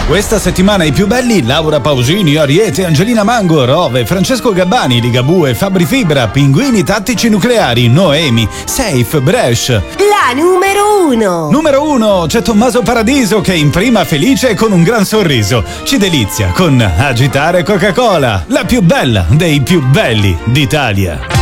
Questa settimana i più belli: Laura Pausini, Ariete, Angelina Mango, Rove, Francesco Gabbani, Ligabue, Fabri Fibra, Pinguini Tattici Nucleari, Noemi, Safe, Bresh. La numero 1. Numero 1 c'è Tommaso Paradiso che in prima felice e con un gran sorriso ci delizia con Agitare Coca-Cola, la più bella dei più belli d'Italia.